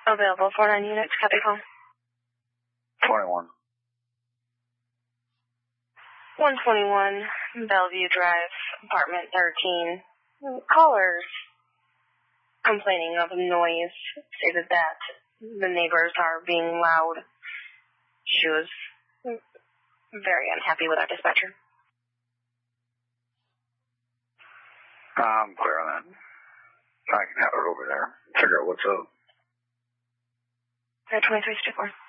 Available 49 units, copy call. 21. 121 Bellevue Drive, apartment 13. Callers complaining of noise stated that the neighbors are being loud. She was very unhappy with our dispatcher. I'm clear on that. I can have her over there. Figure out what's up. 2364.